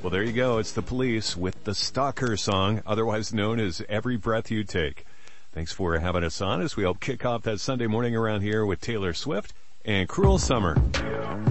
Well, there you go. It's the Police with the Stalker song, otherwise known as Every Breath You Take. Thanks for having us on as we help kick off that Sunday morning around here with Taylor Swift and Cruel Summer.